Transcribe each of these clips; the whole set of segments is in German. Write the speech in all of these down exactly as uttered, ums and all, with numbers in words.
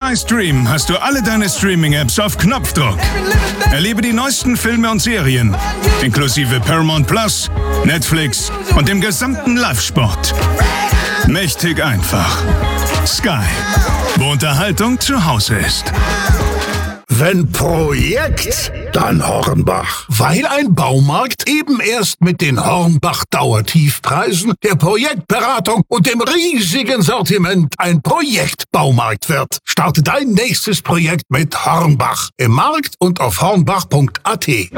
Sky Stream hast du alle deine Streaming-Apps auf Knopfdruck. Erlebe die neuesten Filme und Serien, inklusive Paramount Plus, Netflix und dem gesamten Live-Sport. Mächtig einfach. Sky, wo Unterhaltung zu Hause ist. Wenn Projekt, dann Hornbach. Weil ein Baumarkt eben erst mit den Hornbach-Dauertiefpreisen, der Projektberatung und dem riesigen Sortiment ein Projektbaumarkt wird. Starte dein nächstes Projekt mit Hornbach im Markt und auf hornbach punkt a t.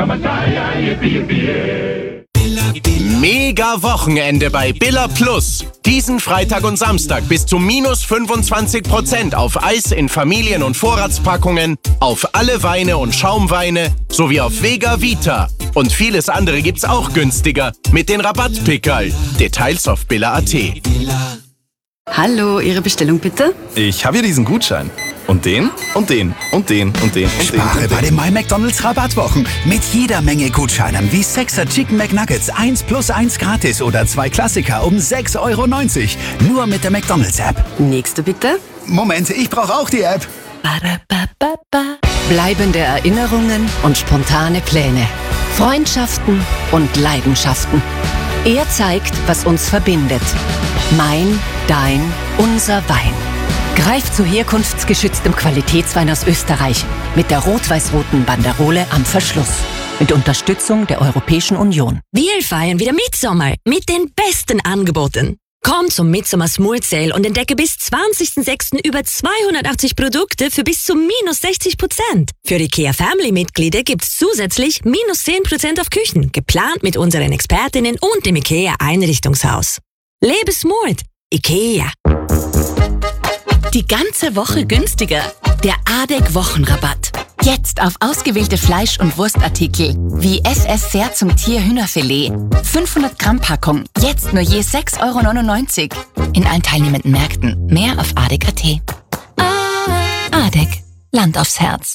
Mega Wochenende bei Billa Plus. Diesen Freitag und Samstag bis zu minus fünfundzwanzig Prozent auf Eis in Familien- und Vorratspackungen, auf alle Weine und Schaumweine sowie auf Vega Vita. Und vieles andere gibt's auch günstiger mit den Rabattpickerl. Details auf billa punkt a t. Hallo, Ihre Bestellung bitte? Ich habe hier diesen Gutschein. Und den, und den, und den, und den, und Spare den. bei den My McDonald's Rabattwochen mit jeder Menge Gutscheinen wie sechser Chicken McNuggets eins plus eins gratis oder zwei Klassiker um sechs Euro neunzig. Nur mit der McDonald's App. Nächste bitte. Moment, ich brauche auch die App. Bleibende Erinnerungen und spontane Pläne. Freundschaften und Leidenschaften. Er zeigt, was uns verbindet. Mein, dein, unser Wein. Greif zu herkunftsgeschütztem Qualitätswein aus Österreich mit der rot-weiß-roten Banderole am Verschluss. Mit Unterstützung der Europäischen Union. Wir feiern wieder Mitsommer mit den besten Angeboten. Komm zum Mitsommer Smooth Sale und entdecke bis zwanzigsten sechsten über zweihundertachtzig Produkte für bis zu minus sechzig Prozent. Für IKEA Family Mitglieder gibt's zusätzlich minus zehn Prozent auf Küchen, geplant mit unseren Expertinnen und dem IKEA Einrichtungshaus. Lebe smooth. IKEA. Die ganze Woche günstiger. Der Adek-Wochenrabatt. Jetzt auf ausgewählte Fleisch- und Wurstartikel wie S S Sehr zum Tier Hühnerfilet. fünfhundert Gramm Packung. Jetzt nur je sechs Euro neunundneunzig. In allen teilnehmenden Märkten. Mehr auf adek punkt a t. Adek. Land aufs Herz.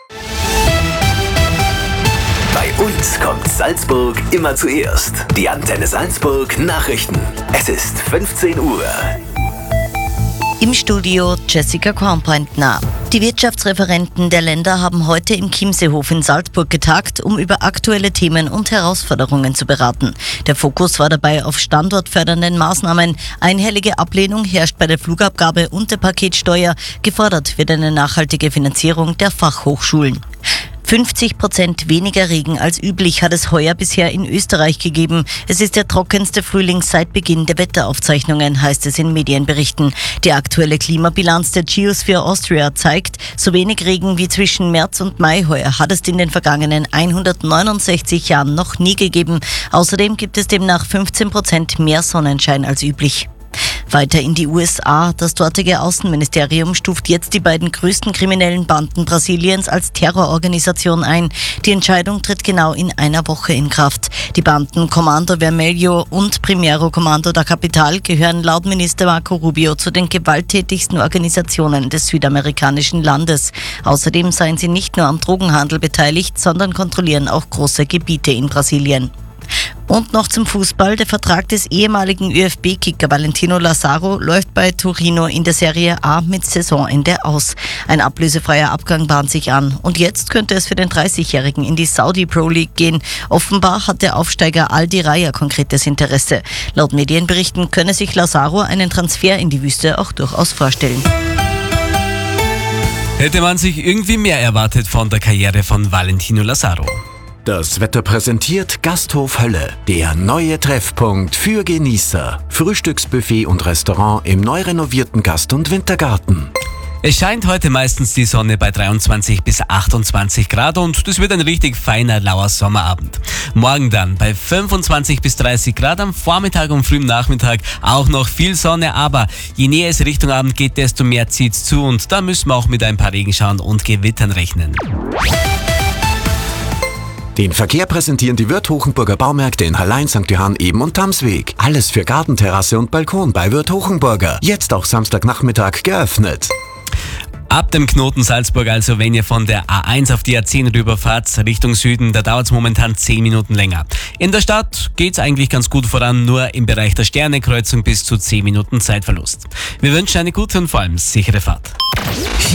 Bei uns kommt Salzburg immer zuerst. Die Antenne Salzburg Nachrichten. Es ist fünfzehn Uhr. Im Studio Jessica Kornpointner. Die Wirtschaftsreferenten der Länder haben heute im Chiemseehof in Salzburg getagt, um über aktuelle Themen und Herausforderungen zu beraten. Der Fokus war dabei auf standortfördernden Maßnahmen. Einhellige Ablehnung herrscht bei der Flugabgabe und der Paketsteuer. Gefordert wird eine nachhaltige Finanzierung der Fachhochschulen. fünfzig Prozent weniger Regen als üblich hat es heuer bisher in Österreich gegeben. Es ist der trockenste Frühling seit Beginn der Wetteraufzeichnungen, heißt es in Medienberichten. Die aktuelle Klimabilanz der Geosphere Austria zeigt, so wenig Regen wie zwischen März und Mai heuer hat es in den vergangenen hundertneunundsechzig Jahren noch nie gegeben. Außerdem gibt es demnach fünfzehn Prozent mehr Sonnenschein als üblich. Weiter in die U S A. Das dortige Außenministerium stuft jetzt die beiden größten kriminellen Banden Brasiliens als Terrororganisation ein. Die Entscheidung tritt genau in einer Woche in Kraft. Die Banden Comando Vermelho und Primeiro Comando da Capital gehören laut Minister Marco Rubio zu den gewalttätigsten Organisationen des südamerikanischen Landes. Außerdem seien sie nicht nur am Drogenhandel beteiligt, sondern kontrollieren auch große Gebiete in Brasilien. Und noch zum Fußball. Der Vertrag des ehemaligen Ö F B-Kicker Valentino Lazaro läuft bei Torino in der Serie A mit Saisonende aus. Ein ablösefreier Abgang bahnt sich an. Und jetzt könnte es für den dreißigjährigen in die Saudi Pro League gehen. Offenbar hat der Aufsteiger Aldi Raya konkretes Interesse. Laut Medienberichten könne sich Lazaro einen Transfer in die Wüste auch durchaus vorstellen. Hätte man sich irgendwie mehr erwartet von der Karriere von Valentino Lazaro. Das Wetter präsentiert Gasthof Hölle, der neue Treffpunkt für Genießer. Frühstücksbuffet und Restaurant im neu renovierten Gast- und Wintergarten. Es scheint heute meistens die Sonne bei dreiundzwanzig bis achtundzwanzig Grad und das wird ein richtig feiner, lauer Sommerabend. Morgen dann bei fünfundzwanzig bis dreißig Grad, am Vormittag und frühen Nachmittag auch noch viel Sonne, aber je näher es Richtung Abend geht, desto mehr zieht's zu und da müssen wir auch mit ein paar Regenschauern und Gewittern rechnen. Den Verkehr präsentieren die Wirth Hochenburger Baumärkte in Hallein, Sankt Johann, Eben und Tamsweg. Alles für Gartenterrasse und Balkon bei Wirth Hochenburger. Jetzt auch Samstagnachmittag geöffnet. Ab dem Knoten Salzburg, also wenn ihr von der A eins auf die A zehn rüberfahrt Richtung Süden, da dauert es momentan zehn Minuten länger. In der Stadt geht's eigentlich ganz gut voran, nur im Bereich der Sternekreuzung bis zu zehn Minuten Zeitverlust. Wir wünschen eine gute und vor allem sichere Fahrt.